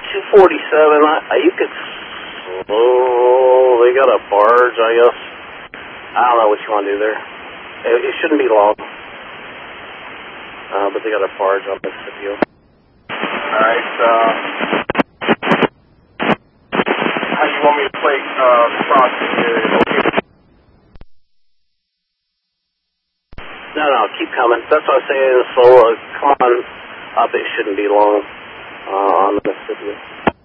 247. You could. Oh, they got a barge, I guess. I don't know what you want to do there. It shouldn't be long. But they got a barge on Mississippi. Alright, how you want me to play crossing? Okay. No, keep coming. That's what I'm saying. So, come on up. It shouldn't be long on the Mississippi.